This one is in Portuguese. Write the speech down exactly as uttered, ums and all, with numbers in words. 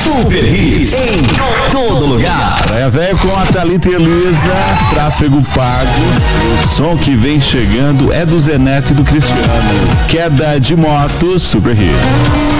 Super Hits em todo lugar. Praia Velha com a Thalita e Elisa, Tráfego Pago. O som que vem chegando é do Zé Neto e do Cristiano. Queda de moto, Super Hits.